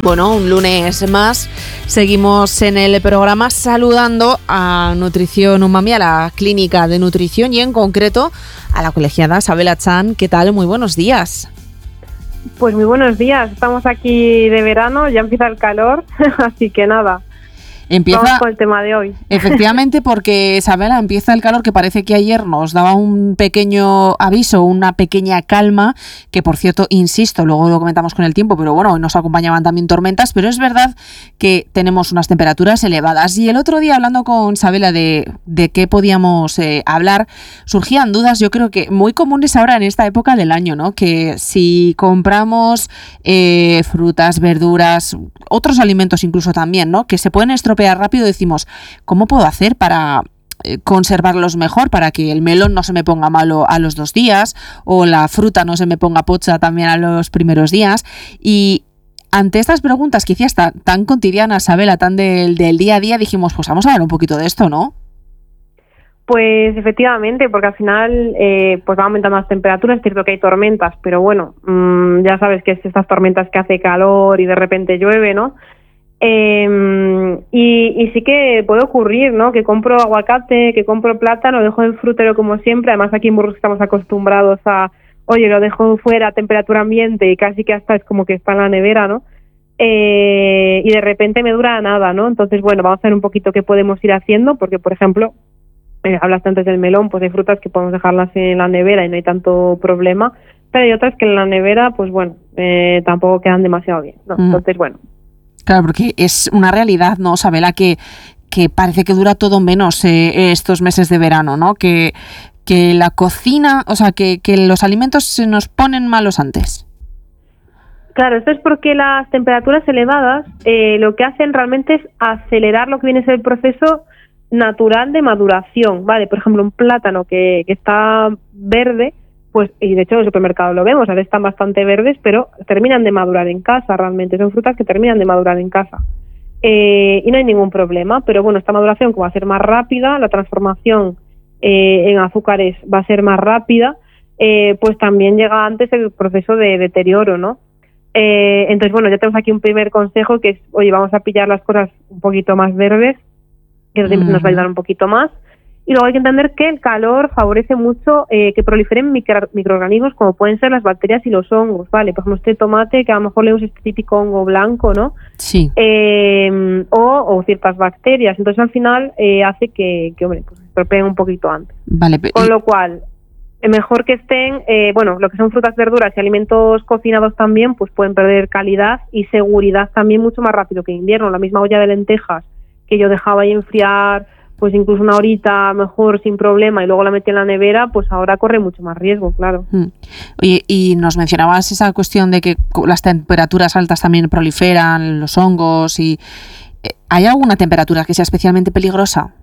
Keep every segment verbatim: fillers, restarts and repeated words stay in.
Bueno, un lunes más, seguimos en el programa saludando a Nutrición Umami, a la clínica de nutrición y en concreto a la colegiada Sabela Chan. ¿Qué tal? Muy buenos días. Pues muy buenos días, estamos aquí de verano, ya empieza el calor, así que nada. Empieza, vamos con el tema de hoy. Efectivamente, porque Sabela, empieza el calor que parece que ayer nos daba un pequeño aviso, una pequeña calma, que por cierto, insisto, luego lo comentamos con el tiempo, pero bueno, hoy nos acompañaban también tormentas, pero es verdad que tenemos unas temperaturas elevadas. Y el otro día, hablando con Sabela de, de qué podíamos eh, hablar, surgían dudas, yo creo que muy comunes ahora en esta época del año, ¿no? Que si compramos eh, frutas, verduras, otros alimentos incluso también, ¿no? Que se pueden estropear rápido, decimos, ¿cómo puedo hacer para eh, conservarlos mejor, para que el melón no se me ponga malo a los dos días o la fruta no se me ponga pocha también a los primeros días? Y ante estas preguntas que hacías tan, tan cotidianas, Sabela, tan del, del día a día, dijimos, pues vamos a hablar un poquito de esto, ¿no? Pues efectivamente, porque al final eh, pues va aumentando las temperaturas, es cierto que hay tormentas, pero bueno, mmm, ya sabes que es estas tormentas que hace calor y de repente llueve, ¿no? Eh, y, y sí que puede ocurrir, ¿no? Que compro aguacate, que compro plátano, lo dejo en el frutero como siempre. Además aquí en Burgos estamos acostumbrados a, oye, lo dejo fuera a temperatura ambiente y casi que hasta es como que está en la nevera, ¿no? Eh, y de repente me dura nada, ¿no? Entonces, bueno, vamos a ver un poquito qué podemos ir haciendo, porque, por ejemplo, eh, hablaste antes del melón, pues hay frutas que podemos dejarlas en la nevera y no hay tanto problema, pero hay otras que en la nevera, pues bueno, eh, tampoco quedan demasiado bien, ¿no? Mm. Entonces, bueno. Claro, porque es una realidad, ¿no, Sabela? Que, que parece que dura todo menos eh, estos meses de verano, ¿no? Que, que la cocina, o sea, que, que los alimentos se nos ponen malos antes. Claro, esto es porque las temperaturas elevadas eh, lo que hacen realmente es acelerar lo que viene a ser el proceso natural de maduración, ¿vale? Por ejemplo, un plátano que, que está verde, pues, y de hecho en el supermercado lo vemos, a veces están bastante verdes, pero terminan de madurar en casa realmente, son frutas que terminan de madurar en casa. Eh, y no hay ningún problema, pero bueno, esta maduración como va a ser más rápida, la transformación eh, en azúcares va a ser más rápida, eh, pues también llega antes el proceso de deterioro, ¿no? Eh, entonces, bueno, ya tenemos aquí un primer consejo que es, oye, vamos a pillar las cosas un poquito más verdes, que eso siempre uh-huh. nos va a ayudar un poquito más. Y luego hay que entender que el calor favorece mucho eh, que proliferen micro, microorganismos como pueden ser las bacterias y los hongos, ¿vale? Por ejemplo, este tomate que a lo mejor leemos este típico hongo blanco, ¿no? Sí. Eh, o, o ciertas bacterias. Entonces, al final, eh, hace que, que hombre, pues se estropeen un poquito antes. Vale. Pero... Con lo cual, eh, mejor que estén, eh, bueno, lo que son frutas, verduras y alimentos cocinados también, pues pueden perder calidad y seguridad también mucho más rápido que en invierno. La misma olla de lentejas que yo dejaba ahí enfriar pues incluso una horita mejor sin problema y luego la metí en la nevera, pues ahora corre mucho más riesgo, claro. Mm. Oye, y nos mencionabas esa cuestión de que las temperaturas altas también proliferan, los hongos, y ¿hay alguna temperatura que sea especialmente peligrosa?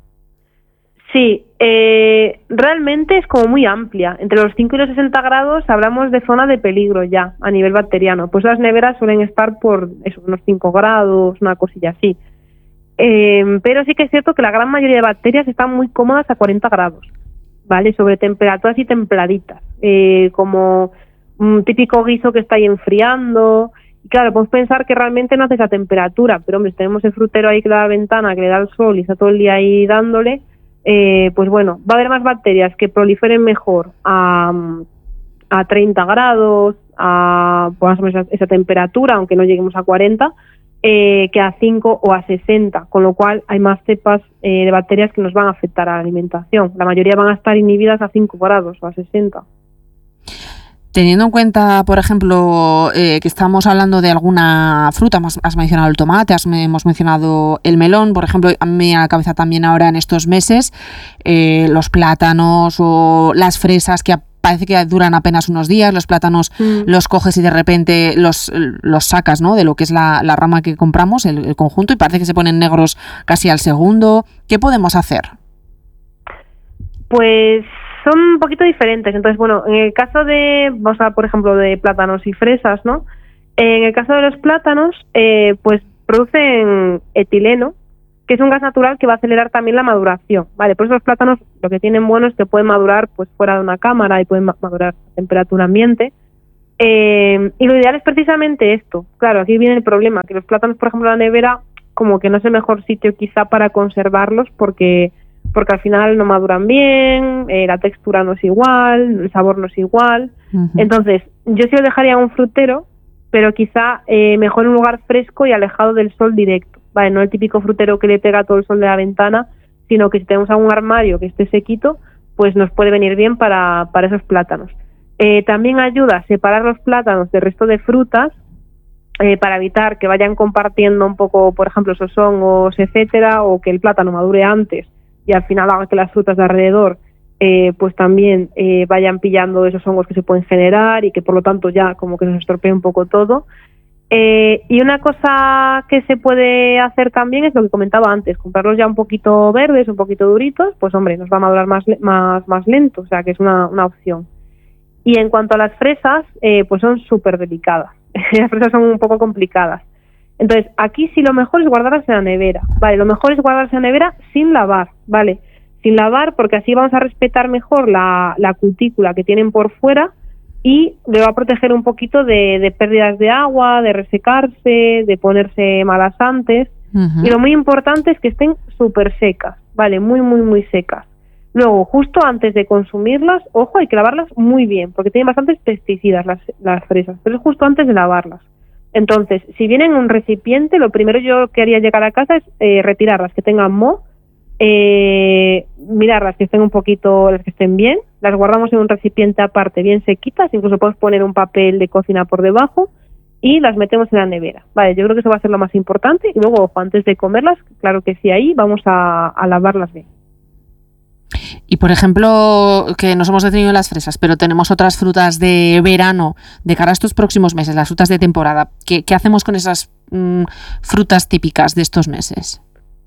Sí, eh, realmente es como muy amplia. Entre los cinco y los sesenta grados hablamos de zona de peligro ya, a nivel bacteriano. Pues las neveras suelen estar por eso, unos cinco grados, una cosilla así. Eh, pero sí que es cierto que la gran mayoría de bacterias están muy cómodas a cuarenta grados, ¿vale? Sobre temperaturas y templaditas, eh, como un típico guiso que está ahí enfriando. Y claro, podemos pensar que realmente no hace esa temperatura, pero hombre, si tenemos el frutero ahí que le da la ventana, que le da el sol y está todo el día ahí dándole, eh, pues bueno, va a haber más bacterias que proliferen mejor a, a treinta grados, a pues, esa, esa temperatura, aunque no lleguemos a cuarenta, Eh, que a cinco o a sesenta, con lo cual hay más cepas eh, de bacterias que nos van a afectar a la alimentación. La mayoría van a estar inhibidas a cinco grados o a sesenta. Teniendo en cuenta, por ejemplo, eh, que estamos hablando de alguna fruta, has, has mencionado el tomate, has, hemos mencionado el melón, por ejemplo, a mí me viene a la cabeza también ahora en estos meses eh, los plátanos o las fresas que parece que duran apenas unos días, los plátanos mm. los coges y de repente los, los sacas, ¿no? De lo que es la, la rama que compramos, el, el conjunto, y parece que se ponen negros casi al segundo. ¿Qué podemos hacer? Pues son un poquito diferentes. Entonces, bueno, en el caso de, vamos a hablar, por ejemplo, de plátanos y fresas, ¿no? En el caso de los plátanos, eh, pues producen etileno, que es un gas natural que va a acelerar también la maduración, ¿vale? Por eso los plátanos lo que tienen bueno es que pueden madurar pues fuera de una cámara y pueden madurar a temperatura ambiente. Eh, y lo ideal es precisamente esto. Claro, aquí viene el problema, que los plátanos, por ejemplo, en la nevera, como que no es el mejor sitio quizá para conservarlos porque, porque al final no maduran bien, eh, la textura no es igual, el sabor no es igual. Uh-huh. Entonces, yo sí lo dejaría en un frutero, pero quizá eh, mejor en un lugar fresco y alejado del sol directo. Vale, no el típico frutero que le pega todo el sol de la ventana, sino que si tenemos algún armario que esté sequito, pues nos puede venir bien para, para esos plátanos. Eh, también ayuda a separar los plátanos del resto de frutas eh, para evitar que vayan compartiendo un poco, por ejemplo, esos hongos, etcétera, o que el plátano madure antes y al final haga que las frutas de alrededor eh, pues también eh, vayan pillando esos hongos que se pueden generar y que por lo tanto ya como que se estropee un poco todo. Eh, y una cosa que se puede hacer también es lo que comentaba antes, comprarlos ya un poquito verdes, un poquito duritos, pues hombre, nos va a madurar más, más, más lento, o sea que es una, una opción. Y en cuanto a las fresas, eh, pues son súper delicadas. Las fresas son un poco complicadas. Entonces, aquí sí lo mejor es guardarlas en la nevera. Vale, lo mejor es guardarlas en la nevera sin lavar, ¿vale? Sin lavar porque así vamos a respetar mejor la, la cutícula que tienen por fuera y le va a proteger un poquito de, de pérdidas de agua, de resecarse, de ponerse malas antes. Uh-huh. Y lo muy importante es que estén súper secas, ¿vale? Muy, muy, muy secas. Luego, justo antes de consumirlas, ojo, hay que lavarlas muy bien, porque tienen bastantes pesticidas las, las fresas, pero es justo antes de lavarlas. Entonces, si vienen en un recipiente, lo primero yo que haría llegar a casa es eh, retirar las que tengan moho, eh, mirar las que estén un poquito, las que estén bien, las guardamos en un recipiente aparte, bien sequitas, incluso podemos poner un papel de cocina por debajo y las metemos en la nevera. Vale, yo creo que eso va a ser lo más importante. Y luego, ojo, antes de comerlas, claro que sí, ahí vamos a, a lavarlas bien. Y por ejemplo, que nos hemos detenido en las fresas, pero tenemos otras frutas de verano de cara a estos próximos meses, las frutas de temporada. ¿Qué, qué hacemos con esas mmm, frutas típicas de estos meses?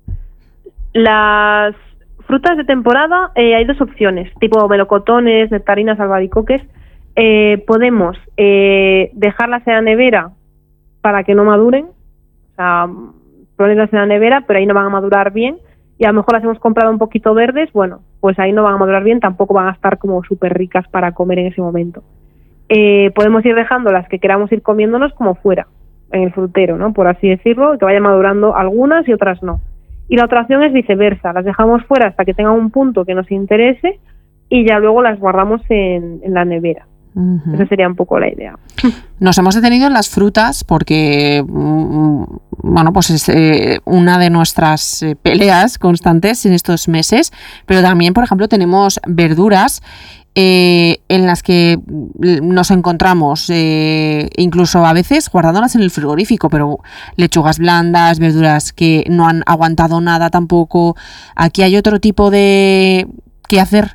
Las frutas de temporada eh, hay dos opciones, tipo melocotones, nectarinas, albaricoques. Eh, podemos eh, dejarlas en la nevera para que no maduren, o sea, ponerlas en la nevera, pero ahí no van a madurar bien. Y a lo mejor las hemos comprado un poquito verdes, bueno, pues ahí no van a madurar bien, tampoco van a estar como súper ricas para comer en ese momento. Eh, podemos ir dejando las que queramos ir comiéndonos como fuera, en el frutero, ¿no? Por así decirlo, que vayan madurando algunas y otras no. Y la otra opción es viceversa, las dejamos fuera hasta que tengan un punto que nos interese y ya luego las guardamos en, en la nevera. Uh-huh. Esa sería un poco la idea. Nos hemos detenido en las frutas porque, bueno, pues es eh, una de nuestras eh, peleas constantes en estos meses, pero también, por ejemplo, tenemos verduras eh, en las que nos encontramos, eh, incluso a veces guardándolas en el frigorífico, pero lechugas blandas, verduras que no han aguantado nada tampoco. Aquí hay otro tipo de... ¿Qué hacer?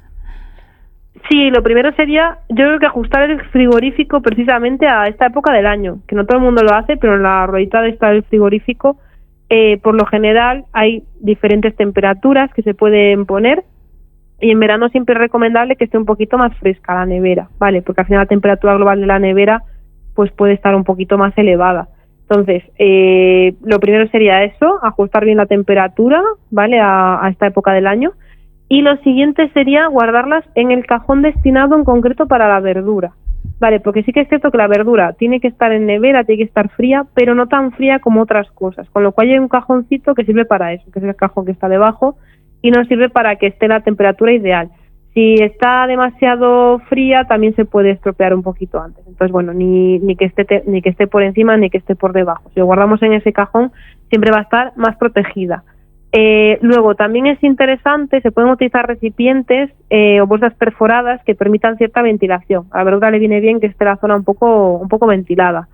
Sí, lo primero sería, yo creo que ajustar el frigorífico precisamente a esta época del año, que no todo el mundo lo hace, pero en la ruedita de esta del frigorífico, eh, por lo general hay diferentes temperaturas que se pueden poner y en verano siempre es recomendable que esté un poquito más fresca la nevera, ¿vale? Porque al final la temperatura global de la nevera pues puede estar un poquito más elevada. Entonces, eh, lo primero sería eso, ajustar bien la temperatura, ¿vale? A, a esta época del año. Y lo siguiente sería guardarlas en el cajón destinado en concreto para la verdura, ¿vale? Porque sí que es cierto que la verdura tiene que estar en nevera, tiene que estar fría, pero no tan fría como otras cosas, con lo cual hay un cajoncito que sirve para eso, que es el cajón que está debajo y nos sirve para que esté la temperatura ideal. Si está demasiado fría, también se puede estropear un poquito antes. Entonces, bueno, ni, ni, que esté te, ni que esté por encima ni que esté por debajo. Si lo guardamos en ese cajón, siempre va a estar más protegida. Eh, luego, también es interesante, se pueden utilizar recipientes eh, o bolsas perforadas que permitan cierta ventilación. A la verdura le viene bien que esté la zona un poco, un poco ventilada.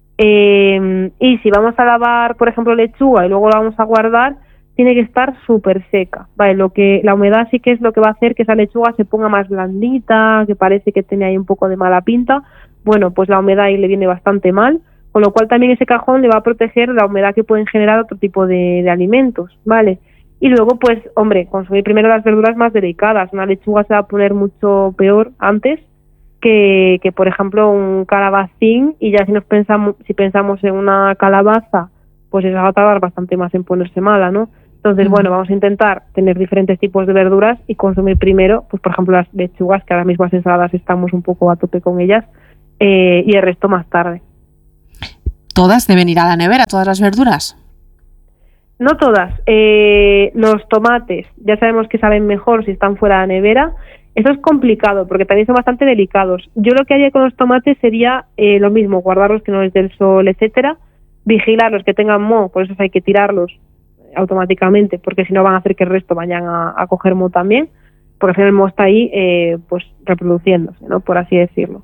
Eh, y si vamos a lavar, por ejemplo, lechuga y luego la vamos a guardar, tiene que estar súper seca. Vale, lo que, la humedad sí que es lo que va a hacer que esa lechuga se ponga más blandita, que parece que tiene ahí un poco de mala pinta. Bueno, pues la humedad ahí le viene bastante mal. Con lo cual también ese cajón le va a proteger la humedad que pueden generar otro tipo de, de alimentos, ¿vale? Y luego, pues, hombre, consumir primero las verduras más delicadas. Una lechuga se va a poner mucho peor antes que, que por ejemplo, un calabacín. Y ya si nos pensamos, si pensamos en una calabaza, pues esa va a tardar bastante más en ponerse mala, ¿no? Entonces, mm. bueno, vamos a intentar tener diferentes tipos de verduras y consumir primero, pues por ejemplo, las lechugas, que ahora mismo las ensaladas estamos un poco a tope con ellas. eh, y el resto más tarde. ¿Todas deben ir a la nevera, todas las verduras? No todas. Eh, los tomates, ya sabemos que saben mejor si están fuera de la nevera. Eso es complicado porque también son bastante delicados. Yo lo que haría con los tomates sería eh, lo mismo, guardarlos que no les dé el sol, etcétera, vigilarlos que tengan moho, por eso hay que tirarlos automáticamente, porque si no van a hacer que el resto vayan a, a coger moho también, porque al final el moho está ahí eh, pues reproduciéndose, ¿no? Por así decirlo.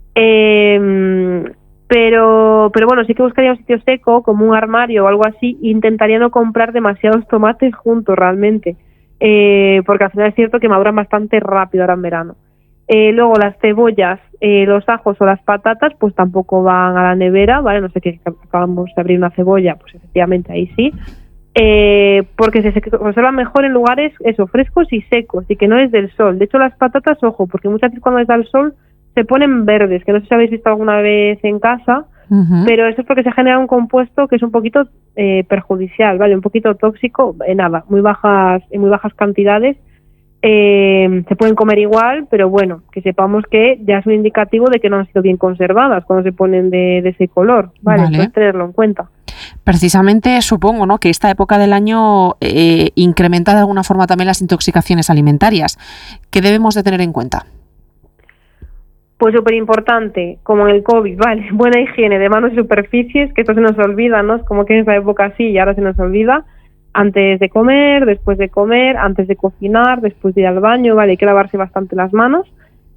Eh, pero pero bueno, sí que buscaría un sitio seco, como un armario o algo así, e intentaría no comprar demasiados tomates juntos realmente, eh, porque al final es cierto que maduran bastante rápido ahora en verano. Eh, luego las cebollas, eh, los ajos o las patatas pues tampoco van a la nevera, ¿vale? No sé, que acabamos de abrir una cebolla, pues efectivamente ahí sí, eh, porque se conservan mejor en lugares eso, frescos y secos y que no es del sol. De hecho las patatas, ojo, porque muchas veces cuando les da el sol se ponen verdes, que no sé si habéis visto alguna vez en casa, uh-huh. pero eso es porque se genera un compuesto que es un poquito eh, perjudicial, ¿vale? Un poquito tóxico, eh, nada, muy bajas, en muy bajas cantidades. Eh, se pueden comer igual, pero bueno, que sepamos que ya es un indicativo de que no han sido bien conservadas cuando se ponen de, de ese color, ¿vale? Vale. Entonces tenerlo en cuenta. Precisamente supongo, ¿no?, que esta época del año eh, incrementa de alguna forma también las intoxicaciones alimentarias. ¿Qué debemos de tener en cuenta? Pues súper importante, como en el COVID, ¿vale? Buena higiene de manos y superficies, que esto se nos olvida, ¿no? Es como que en esa época sí y ahora se nos olvida. Antes de comer, después de comer, antes de cocinar, después de ir al baño, ¿vale? Hay que lavarse bastante las manos.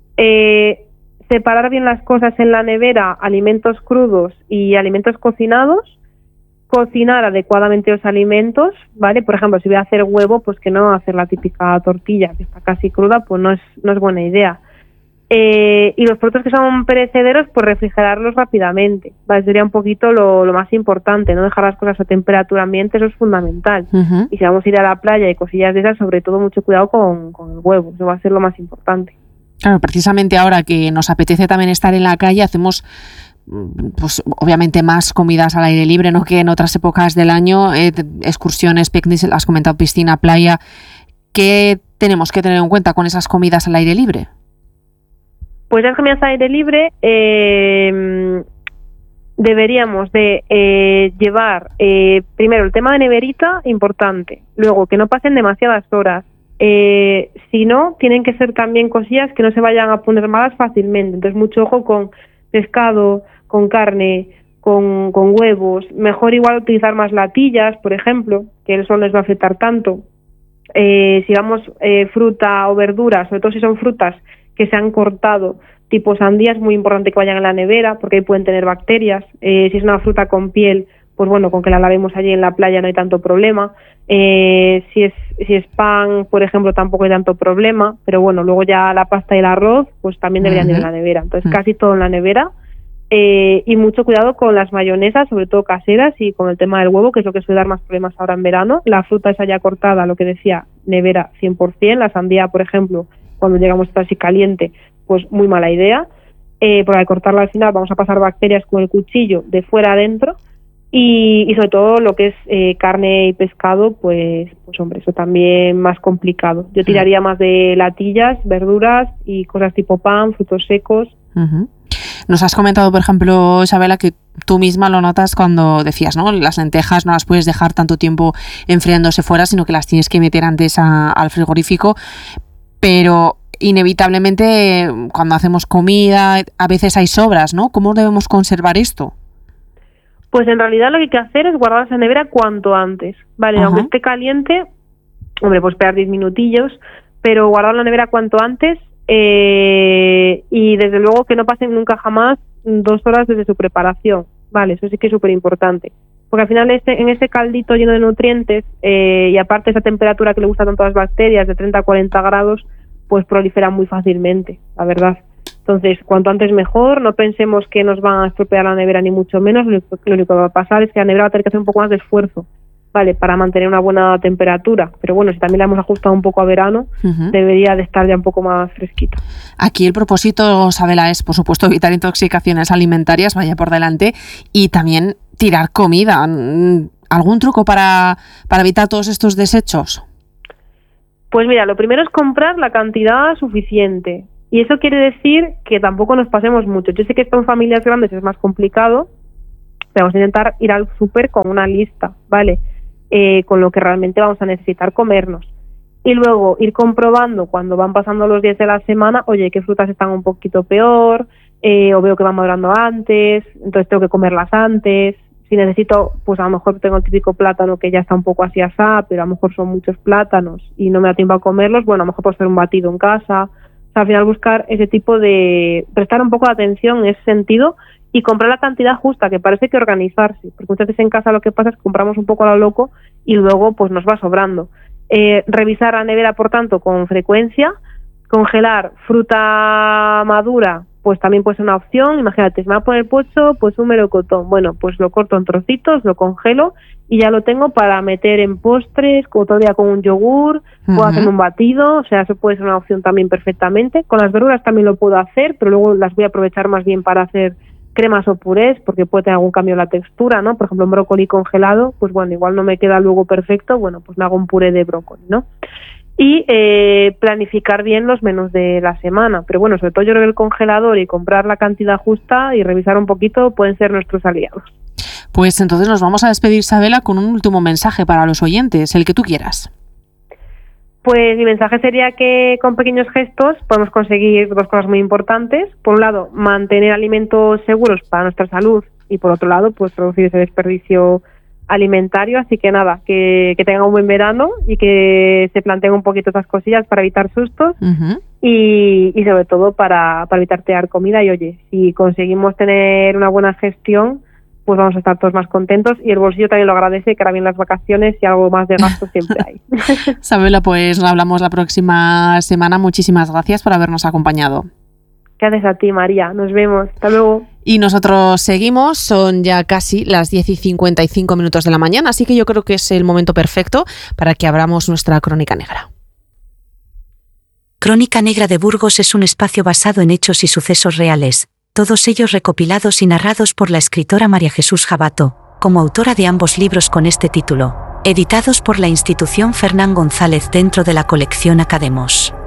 Eh, separar bien las cosas en la nevera, alimentos crudos y alimentos cocinados. Cocinar adecuadamente los alimentos, ¿vale? Por ejemplo, si voy a hacer huevo, pues que no hacer la típica tortilla que está casi cruda, pues no es, no es buena idea. Eh, y los productos que son perecederos, pues refrigerarlos rápidamente, ¿vale? Sería un poquito lo, lo más importante, no dejar las cosas a temperatura ambiente, eso es fundamental. Uh-huh. Y si vamos a ir a la playa y cosillas de esas, sobre todo mucho cuidado con, con el huevo, eso va a ser lo más importante. Claro, precisamente ahora que nos apetece también estar en la calle, hacemos pues obviamente más comidas al aire libre, ¿no?, que en otras épocas del año, eh, excursiones, picnics, has comentado piscina, playa. ¿Qué tenemos que tener en cuenta con esas comidas al aire libre? Pues las comidas al aire libre eh, deberíamos de eh, llevar eh, primero el tema de neverita, importante, luego que no pasen demasiadas horas, eh, si no, tienen que ser también cosillas que no se vayan a poner malas fácilmente, entonces mucho ojo con pescado, con carne, con, con huevos, mejor igual utilizar más latillas, por ejemplo, que el sol les va a afectar tanto. Eh, si vamos eh, fruta o verduras, sobre todo si son frutas que se han cortado, tipo sandía, es muy importante que vayan en la nevera porque ahí pueden tener bacterias. Eh, si es una fruta con piel, pues bueno, con que la lavemos allí en la playa no hay tanto problema. Eh, si es si es pan, por ejemplo, tampoco hay tanto problema, pero bueno, luego ya la pasta y el arroz, pues también deberían uh-huh. ir en la nevera. Entonces uh-huh. casi todo en la nevera. Eh, y mucho cuidado con las mayonesas, sobre todo caseras, y con el tema del huevo, que es lo que suele dar más problemas ahora en verano. La fruta esa ya cortada, lo que decía, nevera cien por ciento. La sandía, por ejemplo, cuando llegamos a estar así caliente, pues muy mala idea, eh, porque al cortarla al final vamos a pasar bacterias con el cuchillo de fuera adentro, y, y sobre todo lo que es eh, carne y pescado, pues, pues hombre, eso también más complicado. Yo tiraría más de latillas, verduras y cosas tipo pan, frutos secos. Uh-huh. Nos has comentado, por ejemplo, Isabela, que tú misma lo notas cuando decías, ¿no?, las lentejas no las puedes dejar tanto tiempo enfriándose fuera, sino que las tienes que meter antes a, al frigorífico, pero inevitablemente cuando hacemos comida a veces hay sobras, ¿no? ¿Cómo debemos conservar esto? Pues en realidad lo que hay que hacer es guardarlas en nevera cuanto antes, ¿vale? Uh-huh. Aunque esté caliente, hombre, pues esperar diez minutillos, pero guardar la nevera cuanto antes, eh, y desde luego que no pasen nunca jamás dos horas desde su preparación, ¿vale? Eso sí que es súper importante, porque al final este, en ese caldito lleno de nutrientes, eh, y aparte esa temperatura que le gusta tanto a las bacterias, de treinta a cuarenta grados, pues proliferan muy fácilmente, la verdad. Entonces, cuanto antes mejor, no pensemos que nos van a estropear la nevera ni mucho menos, lo, lo único que va a pasar es que la nevera va a tener que hacer un poco más de esfuerzo, ¿vale?, para mantener una buena temperatura, pero bueno, si también la hemos ajustado un poco a verano, uh-huh. debería de estar ya un poco más fresquita. Aquí el propósito, Isabela, es por supuesto evitar intoxicaciones alimentarias, vaya por delante, y también tirar comida. ¿Algún truco para, para evitar todos estos desechos? Pues mira, lo primero es comprar la cantidad suficiente. Y eso quiere decir que tampoco nos pasemos mucho. Yo sé que esto en familias grandes es más complicado, pero vamos a intentar ir al súper con una lista, ¿vale? Eh, con lo que realmente vamos a necesitar comernos. Y luego ir comprobando cuando van pasando los días de la semana, oye, qué frutas están un poquito peor, eh, o veo que van madurando antes, entonces tengo que comerlas antes. Si necesito, pues a lo mejor tengo el típico plátano que ya está un poco así asá, pero a lo mejor son muchos plátanos y no me da tiempo a comerlos, bueno, a lo mejor puedo hacer un batido en casa. O sea, al final buscar ese tipo de... prestar un poco de atención en ese sentido y comprar la cantidad justa, que parece que organizarse, porque muchas veces en casa lo que pasa es que compramos un poco a lo loco y luego pues nos va sobrando. Eh, revisar la nevera, por tanto, con frecuencia. Congelar fruta madura, pues también puede ser una opción. Imagínate, si me va a poner pocho, pues un melocotón. Bueno, pues lo corto en trocitos, lo congelo y ya lo tengo para meter en postres, como todavía con un yogur, uh-huh. Puedo hacer un batido, o sea, eso puede ser una opción también perfectamente. Con las verduras también lo puedo hacer, pero luego las voy a aprovechar más bien para hacer cremas o purés, porque puede tener algún cambio en la textura, ¿no? Por ejemplo, un brócoli congelado, pues bueno, igual no me queda luego perfecto, bueno, pues me hago un puré de brócoli, ¿no? Y eh, planificar bien los menús de la semana. Pero bueno, sobre todo yo creo que el congelador y comprar la cantidad justa y revisar un poquito pueden ser nuestros aliados. Pues entonces nos vamos a despedir, Sabela, con un último mensaje para los oyentes, el que tú quieras. Pues mi mensaje sería que con pequeños gestos podemos conseguir dos cosas muy importantes. Por un lado, mantener alimentos seguros para nuestra salud y por otro lado, pues reducir ese desperdicio alimentario. Así que nada, que, que tengan un buen verano y que se planteen un poquito esas cosillas para evitar sustos uh-huh. y, y sobre todo para, para evitar tirar comida. Y oye, si conseguimos tener una buena gestión, pues vamos a estar todos más contentos y el bolsillo también lo agradece, que ahora bien las vacaciones y algo más de gasto siempre hay. Sabela, pues hablamos la próxima semana. Muchísimas gracias por habernos acompañado. Gracias a ti, María. Nos vemos. Hasta luego. Y nosotros seguimos. Son ya casi las diez y cincuenta y cinco minutos de la mañana, así que yo creo que es el momento perfecto para que abramos nuestra Crónica Negra. Crónica Negra de Burgos es un espacio basado en hechos y sucesos reales, todos ellos recopilados y narrados por la escritora María Jesús Jabato, como autora de ambos libros con este título, editados por la institución Fernán González dentro de la colección Academos.